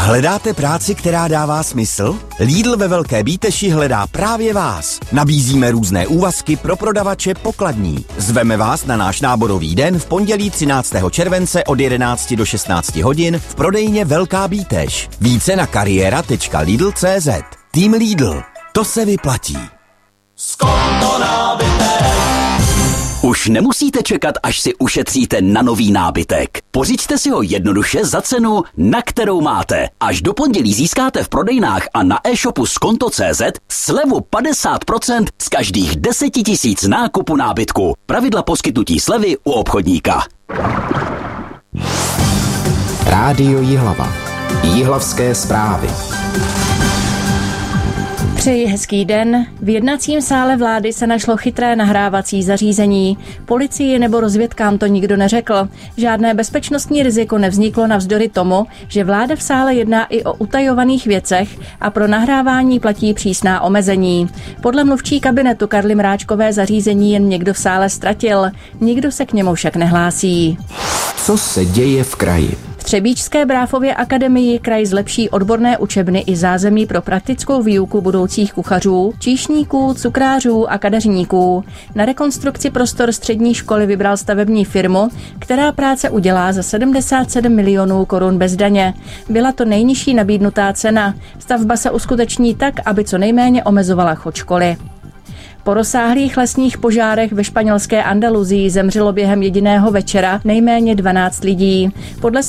Hledáte práci, která dává smysl? Lidl ve Velké Bíteši hledá právě vás. Nabízíme různé úvazky pro prodavače pokladní. Zveme vás na náš náborový den v pondělí 13. července od 11 do 16 hodin v prodejně Velká Bíteš. Více na kariéra.lidl.cz. Tým Lidl. To se vyplatí. Skonto nábytek. Už nemusíte čekat, až si ušetříte na nový nábytek. Pořiďte si ho jednoduše za cenu, na kterou máte. Až do pondělí získáte v prodejnách a na e-shopu skonto.cz slevu 50% z každých 10 000 nákupu nábytku. Pravidla poskytnutí slevy u obchodníka. Rádio Jihlava. Jihlavské zprávy. Přeji hezký den. V jednacím sále vlády se našlo chytré nahrávací zařízení. Policii nebo rozvědkám to nikdo neřekl. Žádné bezpečnostní riziko nevzniklo navzdory tomu, že vláda v sále jedná i o utajovaných věcech a pro nahrávání platí přísná omezení. Podle mluvčí kabinetu Karly Mráčkové zařízení jen někdo v sále ztratil. Nikdo se k němu však nehlásí. Co se děje v kraji? V Třebíčské Bráfově akademii kraj zlepší odborné učebny i zázemí pro praktickou výuku budoucích kuchařů, číšníků, cukrářů a kadeřníků. Na rekonstrukci prostor střední školy vybral stavební firmu, která práce udělá za 77 milionů korun bez daně. Byla to nejnižší nabídnutá cena. Stavba se uskuteční tak, aby co nejméně omezovala chod školy. Po rozsáhlých lesních požárech ve španělské Andaluzii zemřelo během jediného večera nejméně 12 lidí. Podle